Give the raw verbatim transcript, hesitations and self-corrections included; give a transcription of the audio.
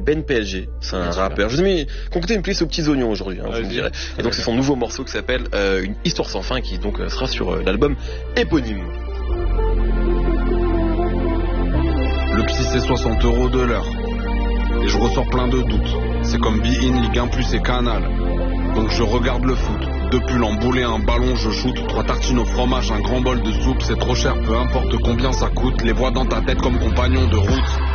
Ben P S G, c'est un rappeur. Je vous ai mis concocté une playlist aux petits oignons aujourd'hui, hein, vous me direz. Et donc c'est son nouveau morceau qui s'appelle euh, Une histoire sans fin, qui donc euh, sera sur euh, l'album éponyme. Le psy c'est soixante euros de l'heure. Et je ressors plein de doutes. C'est comme Be-In, Ligue un plus et Canal. Donc je regarde le foot. Deux pulls emboulés, un ballon, je shoot. Trois tartines au fromage, un grand bol de soupe. C'est trop cher, peu importe combien ça coûte. Les vois dans ta tête comme compagnons de route.